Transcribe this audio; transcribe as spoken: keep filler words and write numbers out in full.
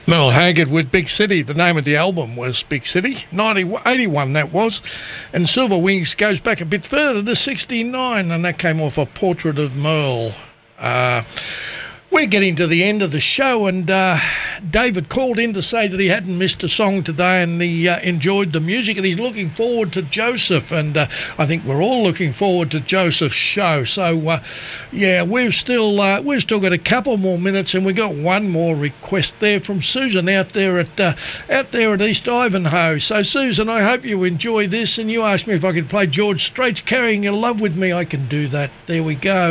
Merle Haggard with Big City. The name of the album was Big City, nineteen eighty-one that was. And Silver Wings goes back a bit further to sixty-nine, and that came off A Portrait of Merle. Uh, we're getting to the end of the show, and uh, David called in to say that he hadn't missed a song today and he uh, enjoyed the music, and he's looking forward to Joseph, and uh, I think we're all looking forward to Joseph's show. So, uh, yeah, we've still uh, we've still got a couple more minutes, and we got one more request there from Susan out there at uh, out there at East Ivanhoe. So, Susan, I hope you enjoy this, and you asked me if I could play George Strait's "Carrying Your Love with Me." I can do that. There we go.